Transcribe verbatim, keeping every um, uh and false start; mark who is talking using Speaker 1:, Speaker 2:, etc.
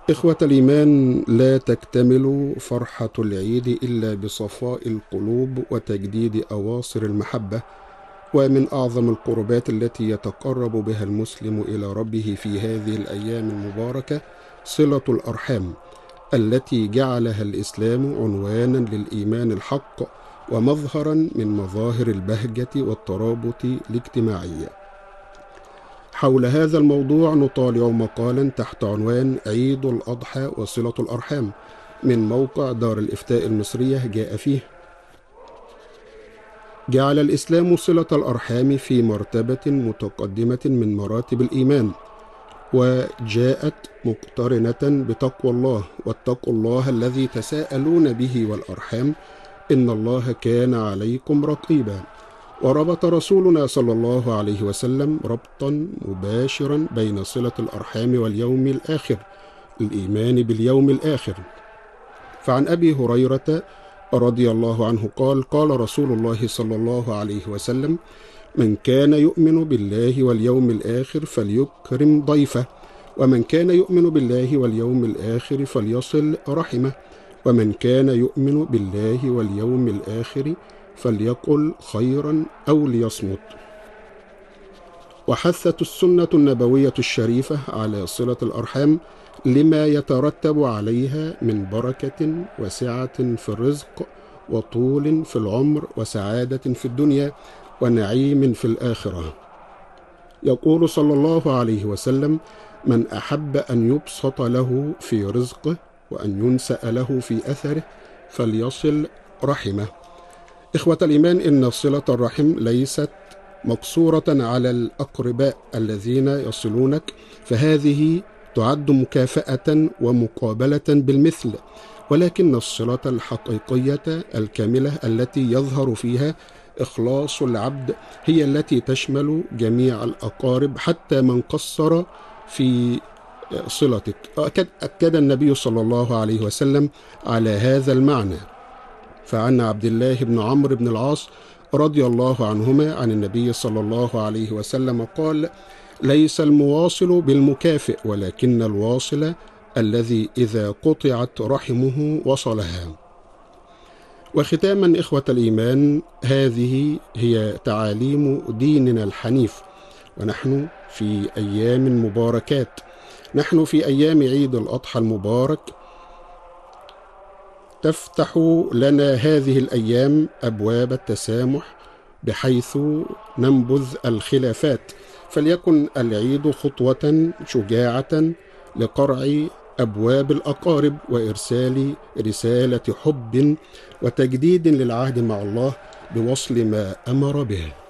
Speaker 1: إخوة الإيمان، لا تكتمل فرحة العيد إلا بصفاء القلوب وتجديد أواصر المحبة. ومن أعظم القربات التي يتقرب بها المسلم إلى ربه في هذه الأيام المباركة صلة الأرحام، التي جعلها الإسلام عنوانا للإيمان الحق ومظهرا من مظاهر البهجة والترابط الاجتماعي. حول هذا الموضوع نطالع مقالا تحت عنوان عيد الأضحى وصلة الأرحام من موقع دار الإفتاء المصرية. جاء فيه: جعل الإسلام صلة الأرحام في مرتبة متقدمة من مراتب الإيمان، وجاءت مقترنة بتقوى الله، واتقوا الله الذي تساءلون به والأرحام إن الله كان عليكم رقيبا. وربط رسولنا صلى الله عليه وسلم ربطا مباشرا بين صلة الأرحام واليوم الآخر، الإيمان باليوم الآخر. فعن أبي هريرة رضي الله عنه قال: قال رسول الله صلى الله عليه وسلم: من كان يؤمن بالله واليوم الآخر فليكرم ضيفه، ومن كان يؤمن بالله واليوم الآخر فليصل رحمه، ومن كان يؤمن بالله واليوم الآخر فليقل خيرا أو ليصمت. وحثت السنة النبوية الشريفة على صلة الأرحام لما يترتب عليها من بركة وسعة في الرزق، وطول في العمر، وسعادة في الدنيا، ونعيم في الآخرة. يقول صلى الله عليه وسلم: من أحب أن يبسط له في رزقه وأن ينسأ له في أثره فليصل رحمه. إخوة الإيمان، إن صلة الرحم ليست مقصورة على الأقرباء الذين يصلونك، فهذه تعد مكافأة ومقابلة بالمثل، ولكن الصلة الحقيقية الكاملة التي يظهر فيها إخلاص العبد هي التي تشمل جميع الأقارب حتى من قصر في صلتك. أكد النبي صلى الله عليه وسلم على هذا المعنى. فعن عبد الله بن عمرو بن العاص رضي الله عنهما عن النبي صلى الله عليه وسلم قال: ليس المواصل بالمكافئ، ولكن الواصل الذي إذا قطعت رحمه وصلها. وختاما إخوة الإيمان، هذه هي تعاليم ديننا الحنيف، ونحن في أيام مباركات، نحن في أيام عيد الأضحى المبارك. تفتح لنا هذه الأيام أبواب التسامح بحيث ننبذ الخلافات، فليكن العيد خطوة شجاعة لقرع أبواب الأقارب وإرسال رسالة حب وتجديد للعهد مع الله بوصل ما أمر به.